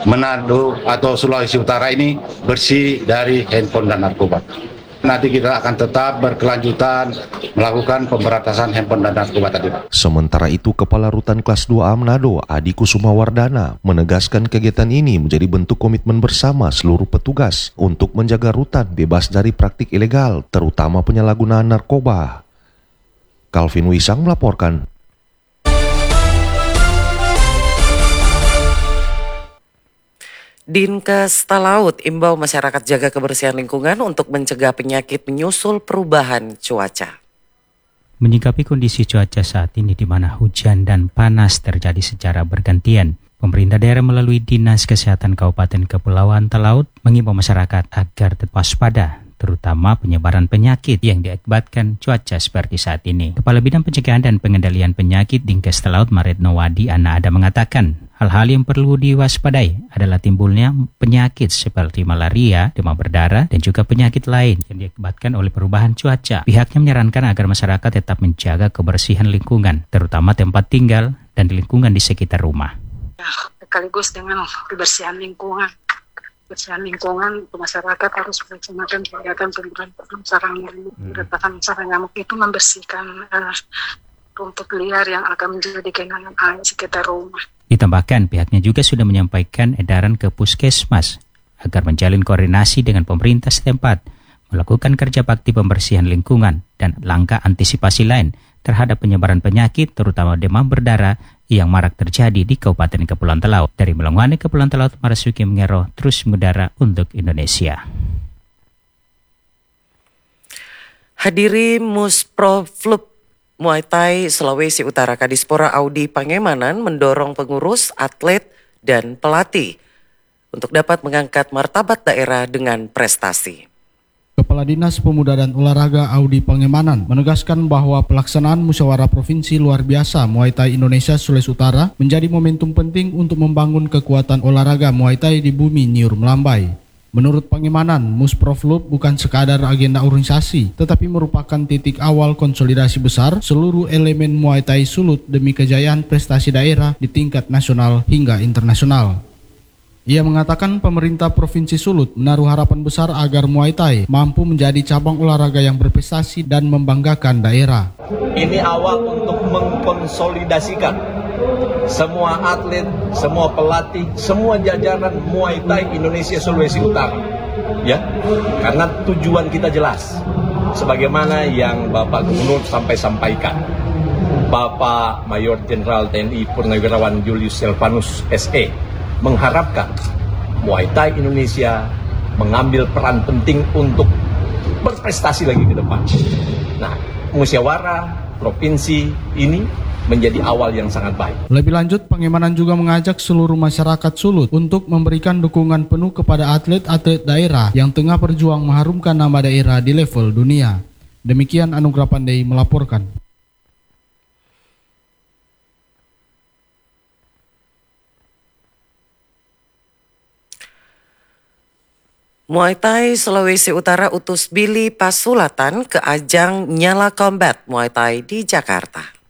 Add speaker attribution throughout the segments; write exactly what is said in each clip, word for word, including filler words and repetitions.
Speaker 1: Manado atau Sulawesi Utara ini bersih dari handphone dan narkoba. Nanti kita akan tetap berkelanjutan melakukan pemberantasan handphone dan narkoba tadi.
Speaker 2: Sementara itu, Kepala Rutan Kelas dua A Manado, Adi Kusuma Wardana, menegaskan kegiatan ini menjadi bentuk komitmen bersama seluruh petugas untuk menjaga rutan bebas dari praktik ilegal, terutama penyalahgunaan narkoba. Calvin Wisang melaporkan.
Speaker 3: Dinkes Talaut imbau masyarakat jaga kebersihan lingkungan untuk mencegah penyakit menyusul perubahan cuaca.
Speaker 4: Menyikapi kondisi cuaca saat ini di mana hujan dan panas terjadi secara bergantian, pemerintah daerah melalui Dinas Kesehatan Kabupaten Kepulauan Talaut mengimbau masyarakat agar tetap waspada, terutama penyebaran penyakit yang diakibatkan cuaca seperti saat ini. Kepala Bidang Pencegahan dan Pengendalian Penyakit Dinkes Talaut Maretno Wadi Ana Ada mengatakan, hal-hal yang perlu diwaspadai adalah timbulnya penyakit seperti malaria, demam berdarah, dan juga penyakit lain yang diakibatkan oleh perubahan cuaca. Pihaknya menyarankan agar masyarakat tetap menjaga kebersihan lingkungan, terutama tempat tinggal dan di lingkungan di sekitar rumah.
Speaker 5: Sekaligus dengan kebersihan lingkungan. Kebersihan lingkungan, masyarakat harus melaksanakan kegiatan pemberantasan sarang nyamuk. Pemberantasan sarang nyamuk itu membersihkan uh, rumput liar yang akan menjadi genangan air sekitar rumah.
Speaker 4: Ditambahkan, pihaknya juga sudah menyampaikan edaran ke puskesmas agar menjalin koordinasi dengan pemerintah setempat, melakukan kerja bakti pembersihan lingkungan dan langkah antisipasi lain terhadap penyebaran penyakit, terutama demam berdarah yang marak terjadi di Kabupaten Kepulauan Talaut. Dari Melongoane, Kepulauan Talaut, Marasuki Mengero, terus mengudara untuk Indonesia.
Speaker 3: Hadiri Musproflub Muay Thai Sulawesi Utara Kadispora Audi Pangemanan mendorong pengurus, atlet, dan pelatih untuk dapat mengangkat martabat daerah dengan prestasi.
Speaker 6: Kepala Dinas Pemuda dan Olahraga Audi Pangemanan menegaskan bahwa pelaksanaan musyawarah provinsi luar biasa Muay Thai Indonesia Sulawesi Utara menjadi momentum penting untuk membangun kekuatan olahraga Muay Thai di bumi Niur Melambai. Menurut Pangemanan, Musproflub bukan sekadar agenda organisasi, tetapi merupakan titik awal konsolidasi besar seluruh elemen Muay Thai Sulut demi kejayaan prestasi daerah di tingkat nasional hingga internasional. Ia mengatakan pemerintah Provinsi Sulut menaruh harapan besar agar Muay Thai mampu menjadi cabang olahraga yang berprestasi dan membanggakan daerah.
Speaker 7: Ini awal untuk mengkonsolidasikan semua atlet, semua pelatih, semua jajaran Muay Thai Indonesia Sulawesi Utara. Ya, karena tujuan kita jelas. Sebagaimana yang Bapak Gubernur sampai sampaikan. Bapak Mayor Jenderal T N I Purnawirawan Julius Silvanus S E mengharapkan Muay Thai Indonesia mengambil peran penting untuk berprestasi lagi ke depan. Nah, musyawarah provinsi ini menjadi awal yang sangat baik.
Speaker 6: Lebih lanjut, Pangemanan juga mengajak seluruh masyarakat Sulut untuk memberikan dukungan penuh kepada atlet-atlet daerah yang tengah berjuang mengharumkan nama daerah di level dunia. Demikian Anugrah Pandey melaporkan.
Speaker 3: Muay Thai Sulawesi Utara utus Billy Pasulatan ke ajang Nyala Combat Muay Thai di Jakarta.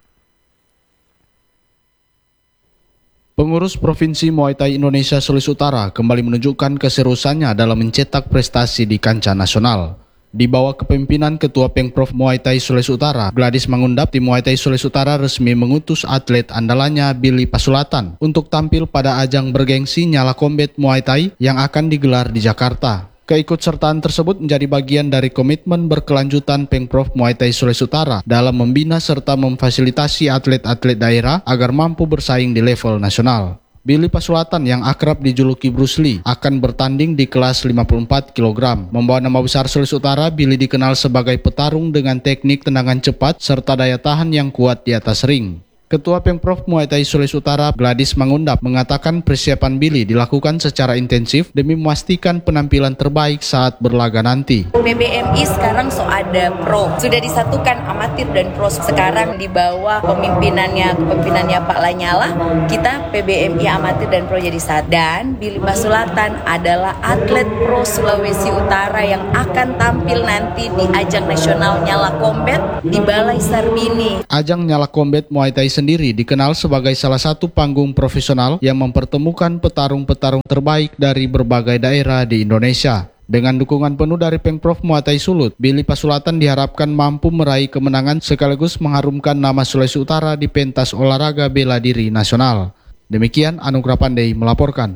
Speaker 6: Pengurus Provinsi Muay Thai Indonesia Sulawesi Utara kembali menunjukkan keseriusannya dalam mencetak prestasi di kancah nasional. Di bawah kepemimpinan Ketua Pengprov Muay Thai Sulawesi Utara, Gladys Mangundap, tim Muay Thai Sulawesi Utara resmi mengutus atlet andalannya Billy Pasulatan untuk tampil pada ajang bergengsi Nyala Combat Muay Thai yang akan digelar di Jakarta. Keikutsertaan tersebut menjadi bagian dari komitmen berkelanjutan Pengprov Muay Thai Sulawesi Utara dalam membina serta memfasilitasi atlet-atlet daerah agar mampu bersaing di level nasional. Billy Pasulatan yang akrab dijuluki Bruce Lee akan bertanding di kelas lima puluh empat kilogram. Membawa nama besar Sulawesi Utara, Billy dikenal sebagai petarung dengan teknik tendangan cepat serta daya tahan yang kuat di atas ring. Ketua Pengprov Muay Thai Sulawesi Utara Gladys Mangundap mengatakan persiapan Billy dilakukan secara intensif demi memastikan penampilan terbaik saat berlaga nanti.
Speaker 8: P B M I sekarang so ada pro, sudah disatukan amatir dan pro. Sekarang di bawah pemimpinannya kepemimpinannya Pak Lanyala, kita P B M I amatir dan pro jadi satu. Dan Billy Pasulatan adalah atlet pro Sulawesi Utara yang akan tampil nanti di ajang nasional Nyala Combat di Balai Sarbini.
Speaker 6: Ajang Nyala Combat Muay Thai sendiri dikenal sebagai salah satu panggung profesional yang mempertemukan petarung-petarung terbaik dari berbagai daerah di Indonesia. Dengan dukungan penuh dari Pemprov Muay Thai Sulut, Billy Pasulatan diharapkan mampu meraih kemenangan sekaligus mengharumkan nama Sulawesi Utara di pentas olahraga bela diri nasional. Demikian Anugrah Pandey melaporkan.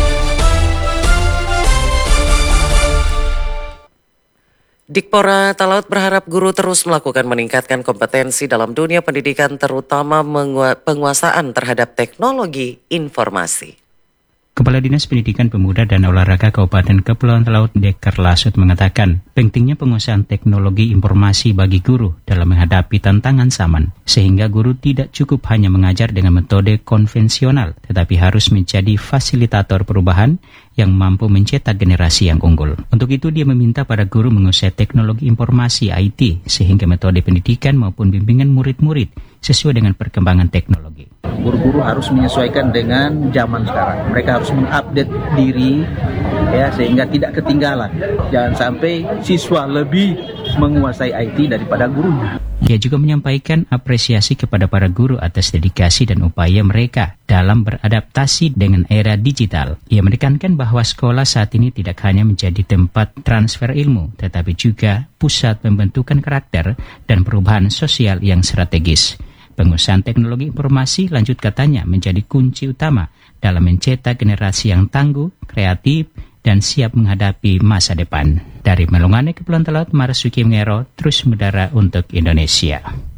Speaker 3: Dikpora Talaut berharap guru terus melakukan meningkatkan kompetensi dalam dunia pendidikan terutama penguasaan terhadap teknologi informasi.
Speaker 4: Kepala Dinas Pendidikan Pemuda dan Olahraga Kabupaten Kepulauan Talaut Dekar Lasut mengatakan pentingnya penguasaan teknologi informasi bagi guru dalam menghadapi tantangan zaman, sehingga guru tidak cukup hanya mengajar dengan metode konvensional, tetapi harus menjadi fasilitator perubahan yang mampu mencetak generasi yang unggul. Untuk itu dia meminta para guru menguasai teknologi informasi I T sehingga metode pendidikan maupun bimbingan murid-murid sesuai dengan perkembangan teknologi.
Speaker 9: Guru-guru harus menyesuaikan dengan zaman sekarang. Mereka harus mengupdate diri ya sehingga tidak ketinggalan. Jangan sampai siswa lebih menguasai I T daripada gurunya.
Speaker 4: Dia juga menyampaikan apresiasi kepada para guru atas dedikasi dan upaya mereka dalam beradaptasi dengan era digital. Ia menekankan bahwa sekolah saat ini tidak hanya menjadi tempat transfer ilmu, tetapi juga pusat pembentukan karakter dan perubahan sosial yang strategis. Penguasaan teknologi informasi, lanjut katanya, menjadi kunci utama dalam mencetak generasi yang tangguh, kreatif, dan siap menghadapi masa depan. Dari Melongane, Kepulauan Talaut, Marasuki Mengero, terus mendara untuk Indonesia.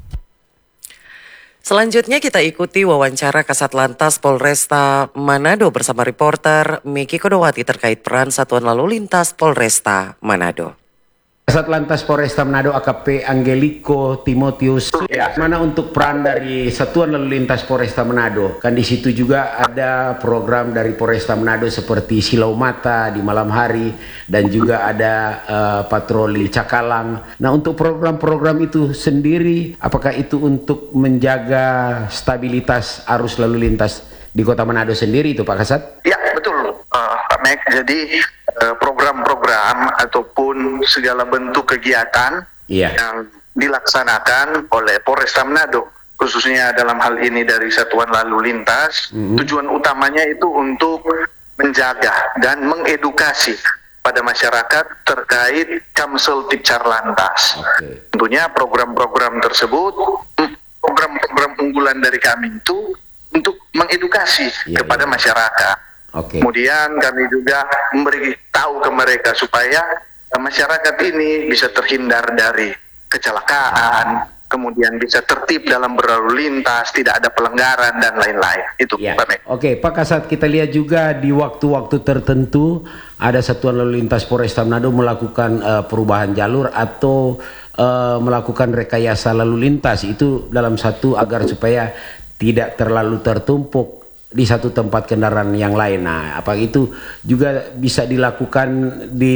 Speaker 3: Selanjutnya kita ikuti wawancara Kasat Lantas Polresta Manado bersama reporter Miki Kodowati terkait peran Satuan Lalu Lintas Polresta Manado.
Speaker 10: Kasat Lantas Polresta Manado A K P Angelico Timotius, ya. Mana untuk peran dari Satuan Lalu Lintas Polresta Manado? Kan di situ juga ada program dari Polresta Manado seperti Silau Mata di malam hari dan juga ada uh, patroli Cakalang. Nah, untuk program-program itu sendiri, apakah itu untuk menjaga stabilitas arus lalu lintas di Kota Manado sendiri itu Pak Kasat?
Speaker 11: Ya, betul uh, Pak Mek. Jadi program-program ataupun segala bentuk kegiatan yeah. yang dilaksanakan oleh Polresta Manado, khususnya dalam hal ini dari Satuan Lalu Lintas, mm-hmm. tujuan utamanya itu untuk menjaga dan mengedukasi pada masyarakat terkait Kamsel Tipcar Lantas. Okay. Tentunya program-program tersebut, program-program unggulan dari kami itu untuk mengedukasi yeah, kepada yeah. masyarakat. Okay. Kemudian kami juga memberi tahu ke mereka supaya masyarakat ini bisa terhindar dari kecelakaan, kemudian bisa tertib dalam berlalu lintas, tidak ada pelanggaran dan lain-lain. Itu ya. Pak Mek.
Speaker 10: Oke, Pak Kasat, kita lihat juga di waktu-waktu tertentu ada Satuan Lalu Lintas Polresta Manado melakukan uh, perubahan jalur atau uh, melakukan rekayasa lalu lintas itu dalam satu agar supaya tidak terlalu tertumpuk di satu tempat kendaraan yang lain. Nah, apa itu juga bisa dilakukan di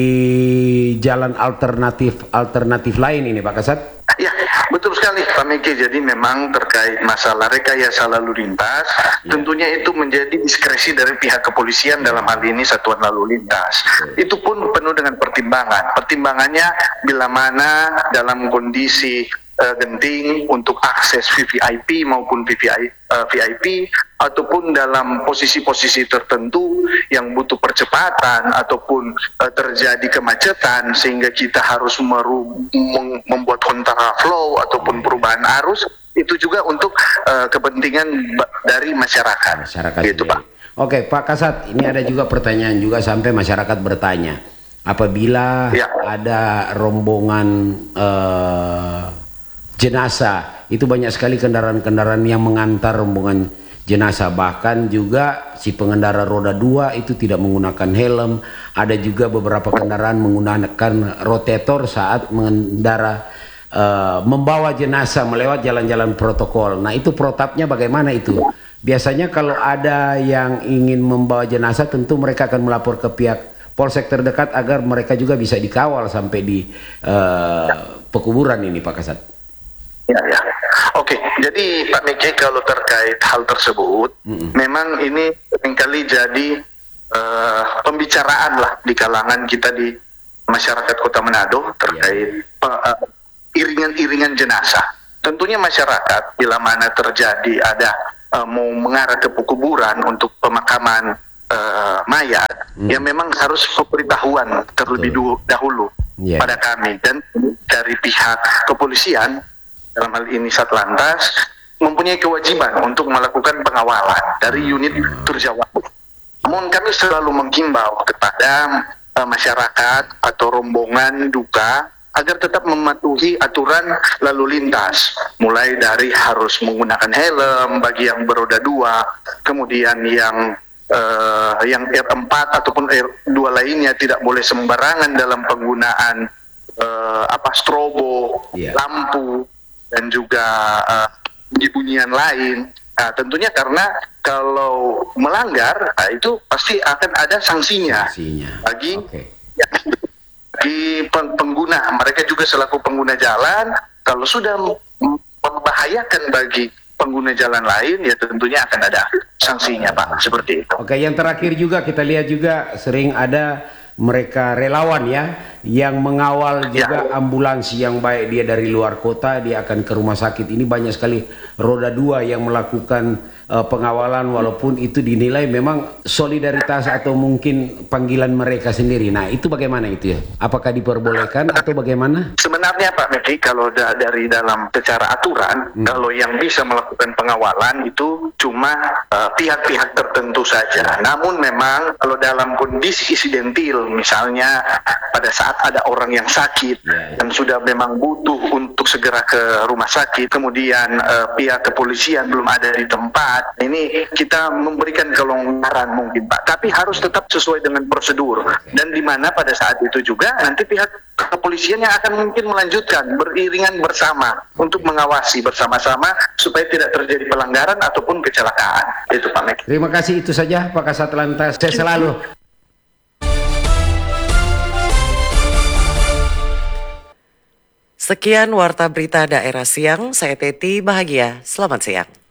Speaker 10: jalan alternatif alternatif lain ini Pak Kasat?
Speaker 11: Ya, betul sekali Pak Miki. Jadi memang terkait masalah rekayasa lalu lintas, ya. tentunya itu menjadi diskresi dari pihak kepolisian dalam hal ini Satuan Lalu Lintas. Ya. Itu pun penuh dengan pertimbangan. Pertimbangannya bila mana dalam kondisi Uh, genting untuk akses V V I P maupun V V I, uh, V I P ataupun dalam posisi-posisi tertentu yang butuh percepatan ataupun uh, terjadi kemacetan sehingga kita harus meru- mem- membuat kontraflow ataupun perubahan arus, itu juga untuk uh, kepentingan ba- dari masyarakat.
Speaker 10: Masyarakat
Speaker 11: gitu, Pak.
Speaker 10: Oke, Pak Kasat, ini ada juga pertanyaan juga sampai masyarakat bertanya, apabila ya. ada rombongan uh, jenazah, itu banyak sekali kendaraan-kendaraan yang mengantar rombongan jenazah, bahkan juga si pengendara roda dua itu tidak menggunakan helm. Ada juga beberapa kendaraan menggunakan rotator saat mengendara uh, membawa jenazah melewat jalan-jalan protokol. Nah, itu protapnya bagaimana itu? Biasanya kalau ada yang ingin membawa jenazah, tentu mereka akan melapor ke pihak polsek terdekat agar mereka juga bisa dikawal sampai di uh, pekuburan ini Pak Kasat.
Speaker 11: Ya, ya. Oke, jadi Pak Miki, kalau terkait hal tersebut, mm-hmm. memang ini seringkali jadi uh, pembicaraan lah di kalangan kita di masyarakat Kota Manado terkait yeah. uh, uh, iringan-iringan jenazah. tentunya masyarakat bila mana terjadi ada uh, mau mengarah ke kuburan untuk pemakaman uh, mayat, hmm. ya memang harus pemberitahuan terlebih du- dahulu yeah. pada kami, dan dari pihak kepolisian dalam hal ini Satlantas mempunyai kewajiban untuk melakukan pengawalan dari unit Turjawab. Namun kami selalu menghimbau kepada uh, masyarakat atau rombongan duka agar tetap mematuhi aturan lalu lintas, mulai dari harus menggunakan helm bagi yang beroda dua, kemudian yang uh, yang R empat ataupun R dua lainnya tidak boleh sembarangan dalam penggunaan uh, apa strobo, yeah. lampu, dan juga uh, bunyi-bunyian lain. Nah, tentunya karena kalau melanggar, nah itu pasti akan ada sanksinya, sanksinya. bagi okay. ya, bagi pengguna. Mereka juga selaku pengguna jalan, kalau sudah membahayakan bagi pengguna jalan lain, ya tentunya akan ada sanksinya, Pak. Seperti itu.
Speaker 10: Oke, yang terakhir juga kita lihat juga sering ada mereka relawan ya yang mengawal juga ya. ambulans yang baik dia dari luar kota dia akan ke rumah sakit. Ini banyak sekali roda dua yang melakukan uh, pengawalan, walaupun itu dinilai memang solidaritas atau mungkin panggilan mereka sendiri. Nah, itu bagaimana itu ya? Apakah diperbolehkan atau bagaimana?
Speaker 11: Sebenarnya Pak Meki, kalau da- dari dalam secara aturan, hmm. kalau yang bisa melakukan pengawalan itu cuma uh, pihak-pihak tertentu saja. Namun memang kalau dalam kondisi insidentil, misalnya pada saat ada orang yang sakit yeah, yeah. dan sudah memang butuh untuk segera ke rumah sakit, kemudian uh, pihak kepolisian belum ada di tempat, ini kita memberikan kelonggaran mungkin Pak, tapi harus tetap sesuai dengan prosedur, dan di mana pada saat itu juga nanti pihak kepolisian yang akan mungkin melanjutkan beriringan bersama untuk mengawasi bersama-sama supaya tidak terjadi pelanggaran ataupun kecelakaan. Itu Pak Mek.
Speaker 10: Terima kasih, itu saja Pak Kasat Lantas. Saya selalu.
Speaker 3: Sekian Warta Berita Daerah Siang, saya Teti Bahagia, selamat siang.